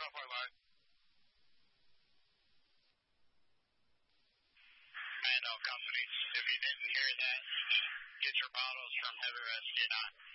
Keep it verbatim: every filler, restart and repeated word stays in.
off our line. I know, company. If you didn't hear that, get your bottles from Heavy Rescue nine.